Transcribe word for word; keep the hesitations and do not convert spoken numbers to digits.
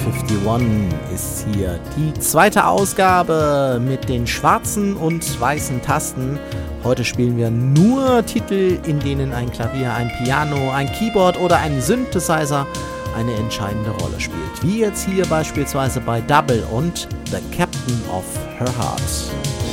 einundfünfzig ist hier die zweite Ausgabe mit den schwarzen und weißen Tasten. Heute spielen wir nur Titel, in denen ein Klavier, ein Piano, ein Keyboard oder ein Synthesizer eine entscheidende Rolle spielt. Wie jetzt hier beispielsweise bei Double und The Captain of Her Heart.